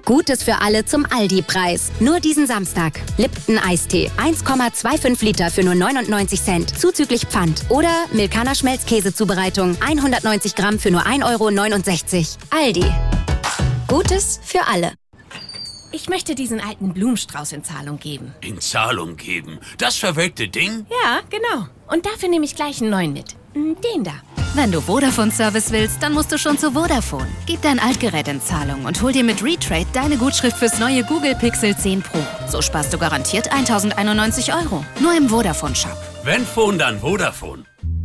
Gutes für alle zum Aldi-Preis. Nur diesen Samstag. Lipton Eistee 1,25 Liter für nur 99 Cent, zuzüglich Pfand. Oder Milkaner Schmelzkäsezubereitung 190 Gramm für nur 1,69 €. Aldi. Gutes für alle. Ich möchte diesen alten Blumenstrauß in Zahlung geben. In Zahlung geben? Das verwelkte Ding? Ja, genau. Und dafür nehme ich gleich einen neuen mit. Den da. Wenn du Vodafone-Service willst, dann musst du schon zu Vodafone. Gib dein Altgerät in Zahlung und hol dir mit Retrade deine Gutschrift fürs neue Google Pixel 10 Pro. So sparst du garantiert 1.091 €. Nur im Vodafone-Shop. Wenn Phone, dann Vodafone.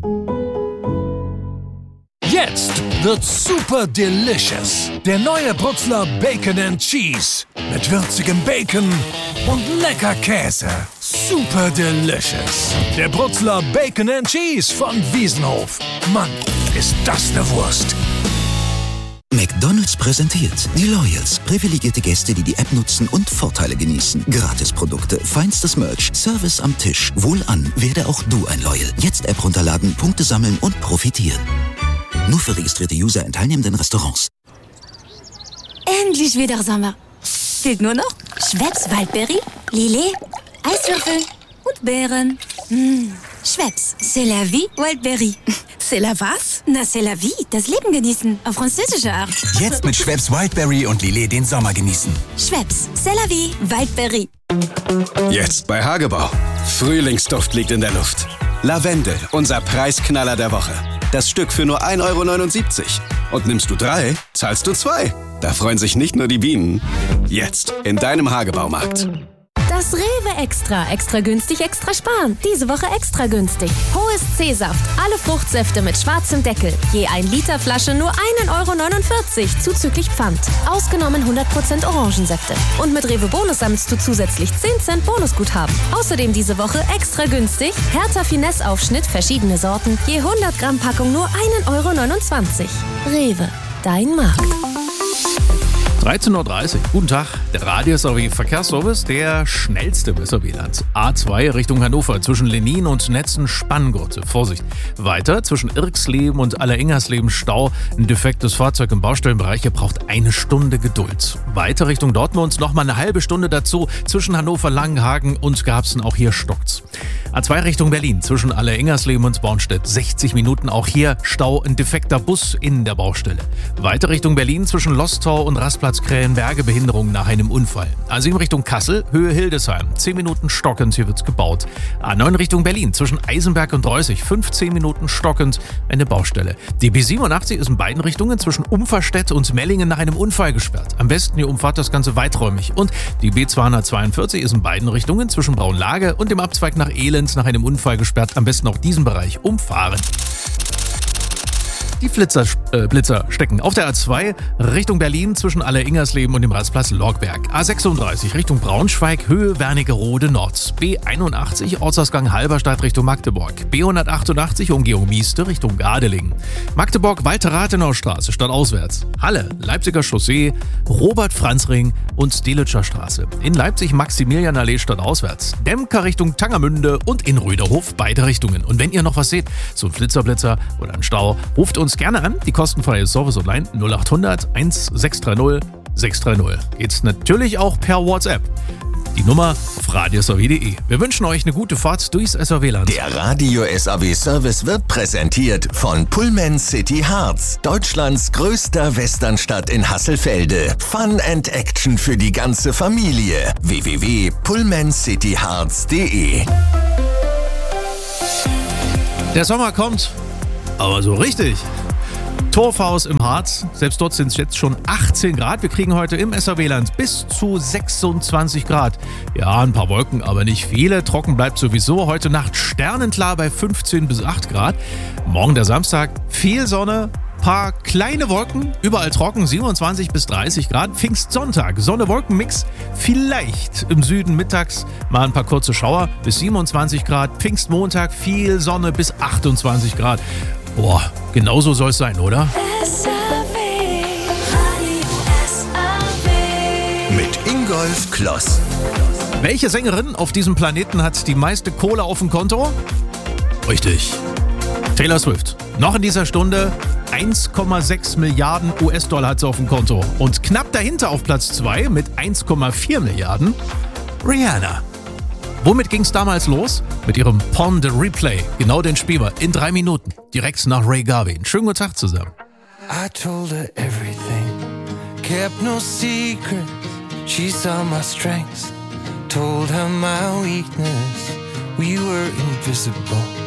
Jetzt wird's super delicious. Der neue Brutzler Bacon and Cheese. Mit würzigem Bacon und lecker Käse. Super delicious. Der Brutzler Bacon and Cheese von Wiesenhof. Mann, ist das eine Wurst. McDonald's präsentiert die Loyals. Privilegierte Gäste, die die App nutzen und Vorteile genießen. Gratisprodukte, feinstes Merch, Service am Tisch. Wohlan, werde auch du ein Loyal. Jetzt App runterladen, Punkte sammeln und profitieren. Nur für registrierte User in teilnehmenden Restaurants. Endlich wieder Sommer. Fehlt nur noch Schweppes Waldberry, Lillet, Eiswürfel und Beeren. Schweppes, c'est la vie, Waldberry. C'est la was? Na, c'est la vie, das Leben genießen, auf französische Art. Jetzt mit Schweppes Wildberry und Lillet den Sommer genießen. Schweppes, c'est la vie, Waldberry. Jetzt bei Hagebau. Frühlingsduft liegt in der Luft. Lavendel, unser Preisknaller der Woche. Das Stück für nur 1,79 €. Und nimmst du 3, zahlst du 2. Da freuen sich nicht nur die Bienen. Jetzt in deinem Hagebaumarkt. Das Rewe Extra. Extra günstig, extra sparen. Diese Woche extra günstig. Hohes C-Saft. Alle Fruchtsäfte mit schwarzem Deckel. Je 1 Liter Flasche nur 1,49 € zuzüglich Pfand. Ausgenommen 100% Orangensäfte. Und mit Rewe Bonus sammelst du zusätzlich 10 Cent Bonusguthaben. Außerdem diese Woche extra günstig. Hertha Finesse Aufschnitt, verschiedene Sorten. Je 100 Gramm Packung nur 1,29 €. Rewe. Dein Markt. 13:30 Uhr. Guten Tag. Der Radio-SRW-Verkehrsservice, der schnellste im SRW-Land. A2 Richtung Hannover zwischen Lenin und Netzen-Spanngurte. Vorsicht. Weiter zwischen Irxleben und Allerengersleben Stau. Ein defektes Fahrzeug im Baustellenbereich. Ihr braucht 1 Stunde Geduld. Weiter Richtung Dortmund nochmal eine halbe Stunde dazu. Zwischen Hannover-Langenhagen und Garbsen. Auch hier stockt's. A2 Richtung Berlin zwischen Allerengersleben und Bornstedt. 60 Minuten. Auch hier Stau. Ein defekter Bus in der Baustelle. Weiter Richtung Berlin zwischen Lostorf und Rastplatz Krähenberge, Behinderung nach einem Unfall. A7 Richtung Kassel, Höhe Hildesheim. 10 Minuten stockend, hier wird's gebaut. A9 Richtung Berlin, zwischen Eisenberg und Reußig. 15 Minuten stockend, eine Baustelle. Die B87 ist in beiden Richtungen zwischen Umferstedt und Mellingen nach einem Unfall gesperrt. Am besten ihr umfahrt das Ganze weiträumig. Und die B242 ist in beiden Richtungen zwischen Braunlage und dem Abzweig nach Elend nach einem Unfall gesperrt. Am besten auch diesen Bereich umfahren. Die Blitzer stecken auf der A2 Richtung Berlin zwischen Alleringersleben und dem Rastplatz Lorgberg. A36 Richtung Braunschweig, Höhe Wernigerode Nord. B81 Ortsausgang Halberstadt Richtung Magdeburg. B188 Umgehung Mieste Richtung Gardelingen. Magdeburg Walter-Rathenau-Straße stadtauswärts. Halle Leipziger Chaussee, Robert-Franz-Ring und Delitscher Straße. In Leipzig Maximilianallee stadtauswärts. Demker Richtung Tangermünde und in Röderhof beide Richtungen. Und wenn ihr noch was seht, so ein Flitzer oder ein Stau, ruft uns gerne an, die kostenfreie Service Online 0800 1630 630. Geht's natürlich auch per WhatsApp. Die Nummer auf radiosrw.de. Wir wünschen euch eine gute Fahrt durchs SRW-Land. Der Radio-SRW-Service wird präsentiert von Pullman City Harz, Deutschlands größter Westernstadt in Hasselfelde. Fun and Action für die ganze Familie. www.pullmancityharz.de. Der Sommer kommt, aber so richtig. Torfhaus im Harz, selbst dort sind es jetzt schon 18 Grad. Wir kriegen heute im SRW-Land bis zu 26 Grad. Ja, ein paar Wolken, aber nicht viele. Trocken bleibt sowieso. Heute Nacht sternenklar bei 15 bis 8 Grad. Morgen der Samstag, viel Sonne, paar kleine Wolken, überall trocken, 27 bis 30 Grad. Pfingstsonntag, Sonne-Wolken-Mix, vielleicht im Süden mittags mal ein paar kurze Schauer bis 27 Grad. Pfingstmontag, viel Sonne bis 28 Grad. Boah, genauso soll es sein, oder? Mit Ingolf Kloss. Welche Sängerin auf diesem Planeten hat die meiste Kohle auf dem Konto? Richtig. Taylor Swift. Noch in dieser Stunde 1,6 Milliarden US-Dollar hat sie auf dem Konto. Und knapp dahinter auf Platz 2 mit 1,4 Milliarden Rihanna. Womit ging es damals los? Mit ihrem Pon de Replay. Genau den spielen wir in 3 Minuten. Direkt nach Ray Garvey. Schönen guten Tag zusammen. I told her everything, kept no secrets. She saw my strengths, told her my weakness. We were invisible.